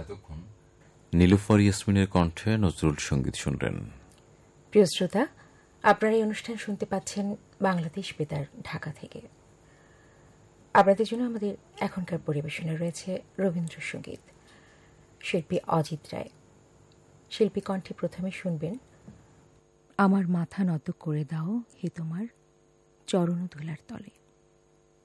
এতক্ষণ নীলুফার ইয়াসমিনের কণ্ঠে নজরুল সঙ্গীত শুনলেন। প্রিয় শ্রোতা, আপনারা এই অনুষ্ঠান শুনতে পাচ্ছেন বাংলাদেশ বেতার ঢাকা থেকে। আপনাদের জন্য আমাদের এখনকার পরিবেশনা রয়েছে রবীন্দ্রসঙ্গীত, শিল্পী অজিত রায়। শিল্পী কণ্ঠে প্রথমে শুনবেন আমার মাথা নত করে দাও হে তোমার চরণ ধুলার তলে।